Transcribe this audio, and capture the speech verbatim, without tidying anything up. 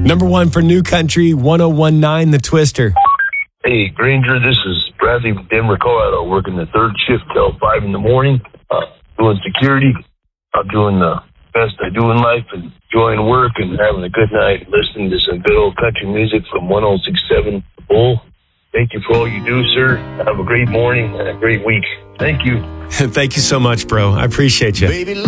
Number one for New Country, one oh one nine The Twister. Hey, Granger, this is Bradley from Denver, Colorado, working the third shift till five in the morning, uh, doing security. I'm doing the best I do in life and enjoying work and having a good night, listening to some good old country music from one oh six point seven Bull. Thank you for all you do, sir. Have a great morning and a great week. Thank you. Thank you so much, bro. I appreciate you. Baby,